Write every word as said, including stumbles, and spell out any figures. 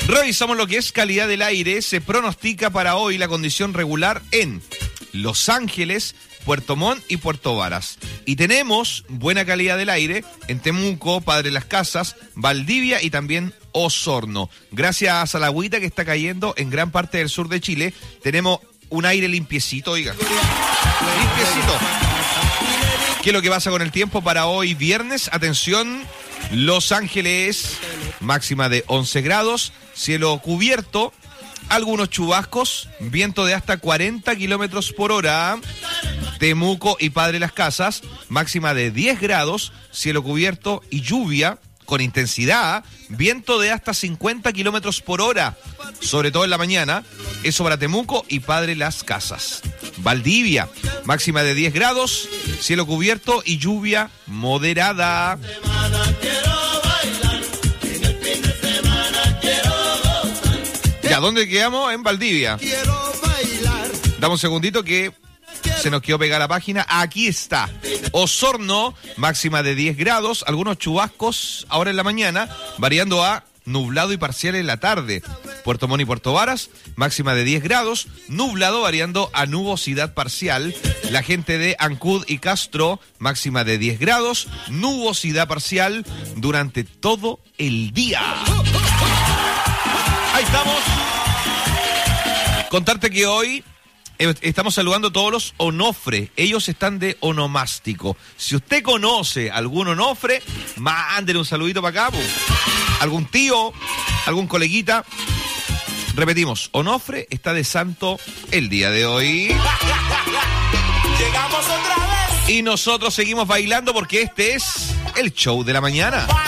Revisamos lo que es calidad del aire. Se pronostica para hoy la condición regular en Los Ángeles, Puerto Montt y Puerto Varas. Y tenemos buena calidad del aire en Temuco, Padre Las Casas, Valdivia y también Osorno. Gracias a la agüita que está cayendo en gran parte del sur de Chile, tenemos un aire limpiecito, oiga. Limpiecito. ¿Qué es lo que pasa con el tiempo para hoy viernes? Atención, Los Ángeles, máxima de once grados, cielo cubierto, algunos chubascos, viento de hasta cuarenta kilómetros por hora. Temuco y Padre Las Casas, máxima de diez grados, cielo cubierto y lluvia con intensidad, viento de hasta cincuenta kilómetros por hora, sobre todo en la mañana. Eso para Temuco y Padre Las Casas. Valdivia, máxima de diez grados, cielo cubierto y lluvia moderada. Ya, ¿dónde quedamos? En Valdivia. Dame un segundito que se nos quedó pegar la página. Aquí está. Osorno, máxima de diez grados, algunos chubascos ahora en la mañana, variando a nublado y parcial en la tarde. Puerto Montt y Puerto Varas, máxima de diez grados, nublado variando a nubosidad parcial. La gente de Ancud y Castro, máxima de diez grados, nubosidad parcial durante todo el día. Ahí estamos. Contarte que hoy estamos saludando a todos los Onofre. Ellos están de onomástico. Si usted conoce algún Onofre, mándele un saludito para acá, po. Algún tío, algún coleguita. Repetimos, Onofre está de santo el día de hoy. Llegamos otra vez. Y nosotros seguimos bailando porque este es el show de la mañana.